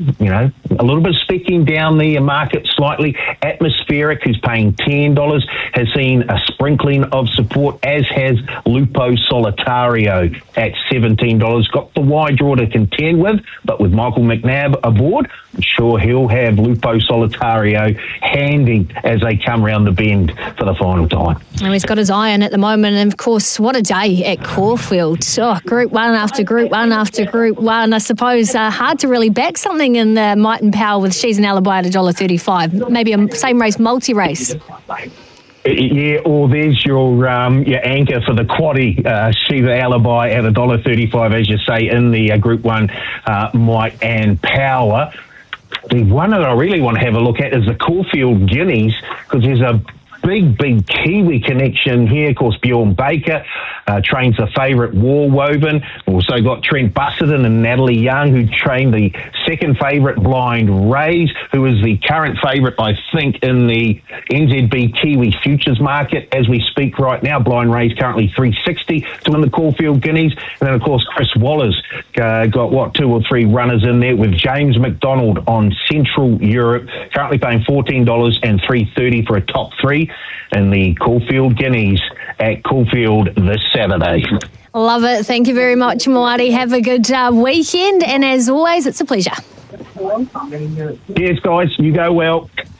a little bit of specking down the market slightly. Atmospheric, who's paying $10, has seen a sprinkling of support, as has Lupo Solitario at $17. Got the wide draw to contend with, but with Michael McNabb aboard, I'm sure he'll have Lupo Solitario handy as they come round the bend for the final time. And he's got his eye on at the moment, and of course, what a day at Caulfield. Oh, Group 1 after Group 1 after Group 1. I suppose hard to really back something in the Might and Power with She's an Alibi at $1.35. Maybe a same race, multi-race. Yeah, or there's your anchor for the quaddie, Shiva Alibi at $1.35, as you say, in the Group 1 Might and Power. The one that I really want to have a look at is the Caulfield Guineas, because there's a big Kiwi connection here. Of course, Bjorn Baker trains the favourite War Woven. Also got Trent Busserton and Natalie Young, who trained the second favourite Blind Rays, who is the current favourite, I think, in the NZB Kiwi futures market as we speak right now. Blind Rays currently $3.60 to win the Caulfield Guineas. And then, of course, Chris Waller's got 2 or 3 runners in there, with James McDonald on Central Europe, currently paying $14 and $3.30 for a top 3 in the Caulfield Guineas at Caulfield this Saturday. Love it. Thank you very much, Moati. Have a good weekend. And as always, it's a pleasure. Cheers, guys. You go well.